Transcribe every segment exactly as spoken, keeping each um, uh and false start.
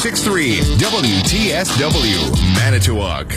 six three W T S W, Manitowoc.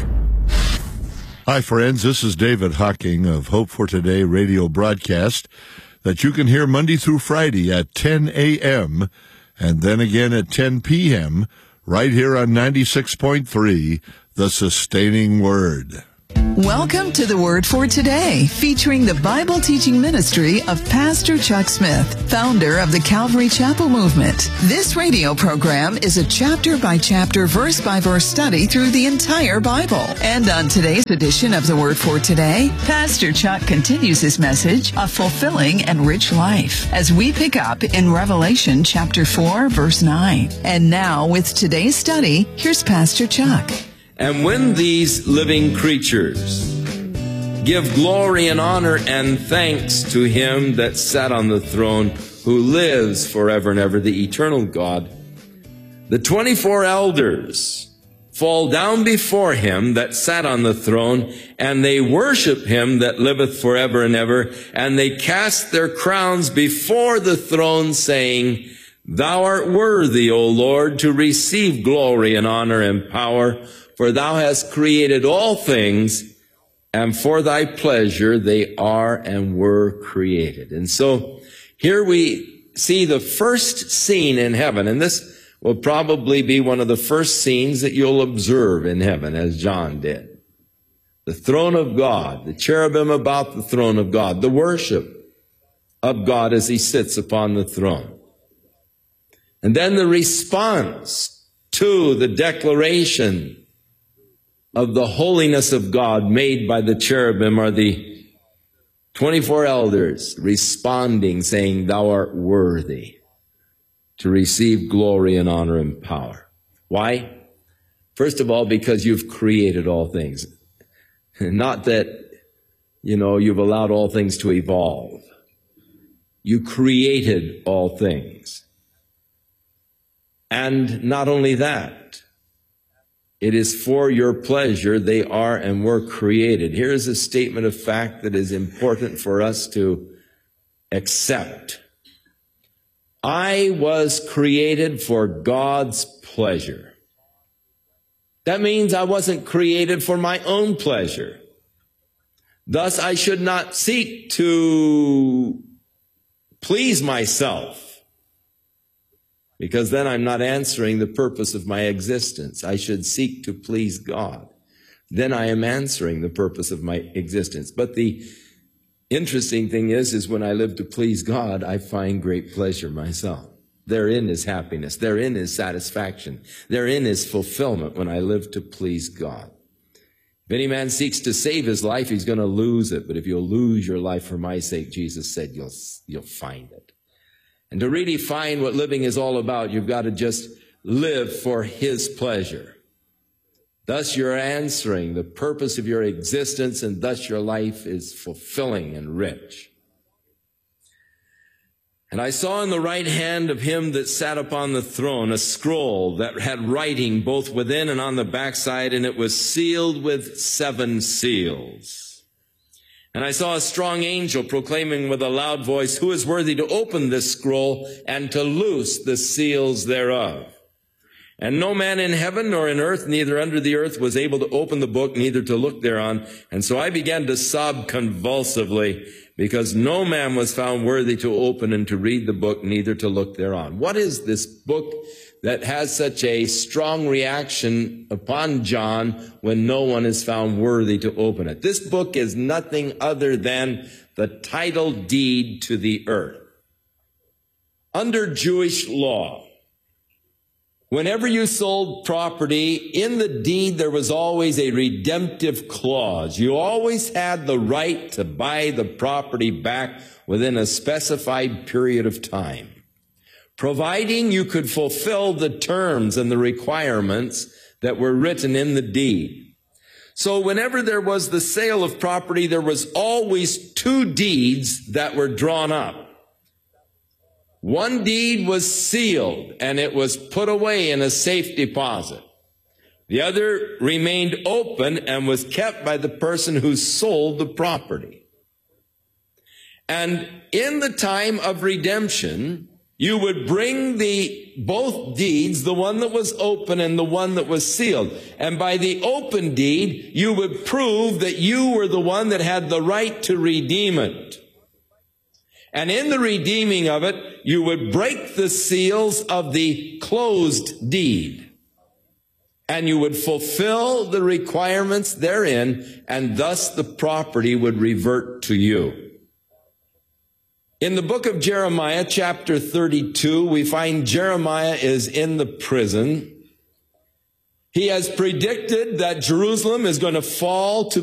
Hi, friends. This is David Hocking of Hope for Today radio broadcast that you can hear Monday through Friday at ten a.m. and then again at ten p.m. right here on ninety-six point three, The Sustaining Word. Welcome to the Word for Today, featuring the Bible teaching ministry of Pastor Chuck Smith, founder of the Calvary Chapel Movement. This radio program is a chapter-by-chapter, verse-by-verse study through the entire Bible. And on today's edition of the Word for Today, Pastor Chuck continues his message, A Fulfilling and Rich Life, as we pick up in Revelation chapter four, verse nine. And now, with today's study, here's Pastor Chuck. And when these living creatures give glory and honor and thanks to him that sat on the throne, who lives forever and ever, the eternal God, the twenty-four elders fall down before him that sat on the throne, and they worship him that liveth forever and ever, and they cast their crowns before the throne, saying, Thou art worthy, O Lord, to receive glory and honor and power, for thou hast created all things, and for thy pleasure they are and were created. And so here we see the first scene in heaven, and this will probably be one of the first scenes that you'll observe in heaven, as John did. The throne of God, the cherubim about the throne of God, the worship of God as he sits upon the throne. And then the response to the declaration of the holiness of God made by the cherubim are the twenty-four elders responding, saying, Thou art worthy to receive glory and honor and power. Why? First of all, because you've created all things. Not that, you know, you've allowed all things to evolve. You created all things. And not only that, it is for your pleasure they are and were created. Here is a statement of fact that is important for us to accept. I was created for God's pleasure. That means I wasn't created for my own pleasure. Thus, I should not seek to please myself, because then I'm not answering the purpose of my existence. I should seek to please God. Then I am answering the purpose of my existence. But the interesting thing is, is when I live to please God, I find great pleasure myself. Therein is happiness. Therein is satisfaction. Therein is fulfillment when I live to please God. If any man seeks to save his life, he's going to lose it. But if you'll lose your life for my sake, Jesus said, you'll, you'll find it. And to really find what living is all about, you've got to just live for his pleasure. Thus you're answering the purpose of your existence, and thus your life is fulfilling and rich. And I saw in the right hand of him that sat upon the throne a scroll that had writing both within and on the backside, and it was sealed with seven seals. And I saw a strong angel proclaiming with a loud voice, Who is worthy to open this scroll and to loose the seals thereof? And no man in heaven nor in earth, neither under the earth, was able to open the book, neither to look thereon. And so I began to sob convulsively, because no man was found worthy to open and to read the book, neither to look thereon. What is this book that has such a strong reaction upon John when no one is found worthy to open it? This book is nothing other than the title deed to the earth. Under Jewish law, whenever you sold property, in the deed there was always a redemptive clause. You always had the right to buy the property back within a specified period of time, providing you could fulfill the terms and the requirements that were written in the deed. So whenever there was the sale of property, there was always two deeds that were drawn up. One deed was sealed, and it was put away in a safe deposit. The other remained open and was kept by the person who sold the property. And in the time of redemption, You would bring the both deeds, the one that was open and the one that was sealed. And by the open deed, you would prove that you were the one that had the right to redeem it. And in the redeeming of it, you would break the seals of the closed deed. And you would fulfill the requirements therein, and thus the property would revert to you. In the book of Jeremiah, chapter thirty-two, we find Jeremiah is in the prison. He has predicted that Jerusalem is going to fall to